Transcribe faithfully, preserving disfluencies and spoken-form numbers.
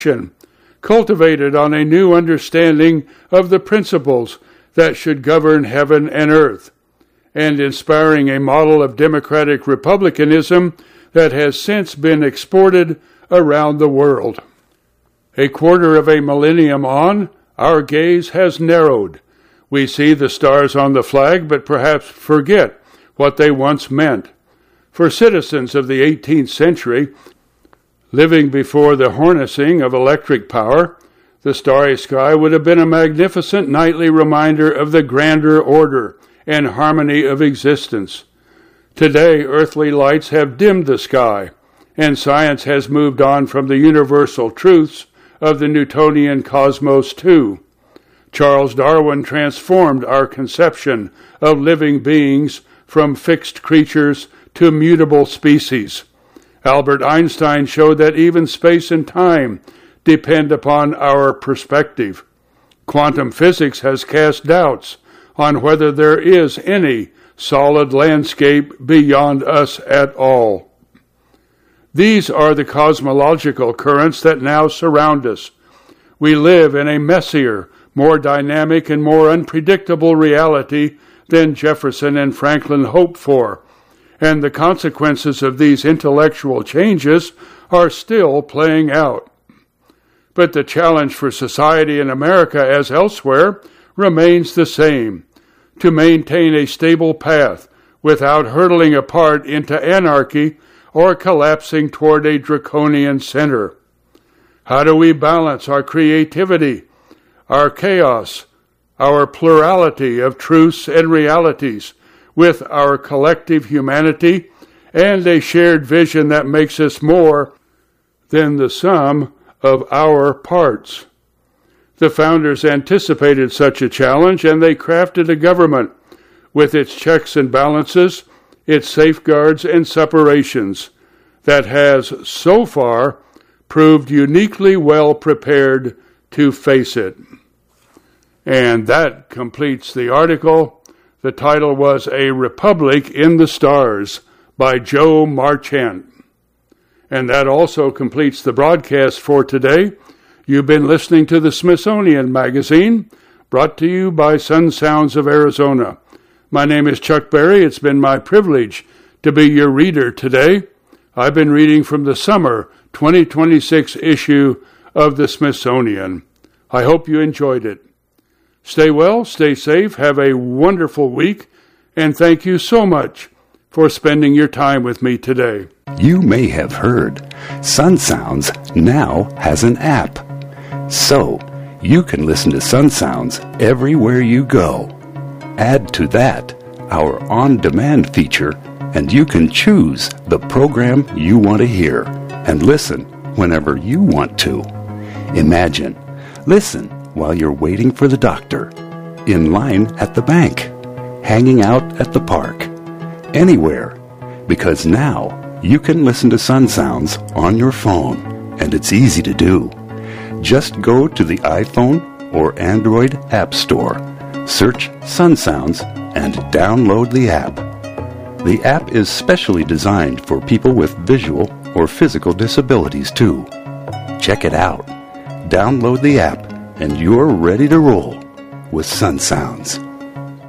cultivated on a new understanding of the principles that should govern heaven and earth, and inspiring a model of democratic republicanism that has since been exported around the world. A quarter of a millennium on, our gaze has narrowed. We see the stars on the flag, but perhaps forget what they once meant. For citizens of the eighteenth century, living before the harnessing of electric power, the starry sky would have been a magnificent nightly reminder of the grander order and harmony of existence. Today, earthly lights have dimmed the sky, and science has moved on from the universal truths of the Newtonian cosmos too. Charles Darwin transformed our conception of living beings from fixed creatures to mutable species. Albert Einstein showed that even space and time depend upon our perspective. Quantum physics has cast doubts on whether there is any solid landscape beyond us at all. These are the cosmological currents that now surround us. We live in a messier, more dynamic, and more unpredictable reality than Jefferson and Franklin hoped for, and the consequences of these intellectual changes are still playing out. But the challenge for society in America, as elsewhere, remains the same: to maintain a stable path without hurtling apart into anarchy or collapsing toward a draconian center. How do we balance our creativity, our chaos, our plurality of truths and realities with our collective humanity and a shared vision that makes us more than the sum of our parts? The founders anticipated such a challenge, and they crafted a government with its checks and balances, its safeguards and separations, that has so far proved uniquely well prepared to face it. And that completes the article. The title was A Republic in the Stars by Joe Marchant. And that also completes the broadcast for today. You've been listening to the Smithsonian Magazine, brought to you by Sun Sounds of Arizona. My name is Chuck Berry. It's been my privilege to be your reader today. I've been reading from the summer twenty twenty-six issue of the Smithsonian. I hope you enjoyed it. Stay well, stay safe, have a wonderful week, and thank you so much for spending your time with me today. You may have heard Sun Sounds now has an app. So, you can listen to Sun Sounds everywhere you go. Add to that our on-demand feature, and you can choose the program you want to hear and listen whenever you want to. Imagine, listen while you're waiting for the doctor, in line at the bank, hanging out at the park, anywhere, because now you can listen to Sun Sounds on your phone, and it's easy to do. Just go to the iPhone or Android App Store, search Sun Sounds, and download the app. The app is specially designed for people with visual or physical disabilities too. Check it out. Download the app, and you're ready to roll with Sun Sounds.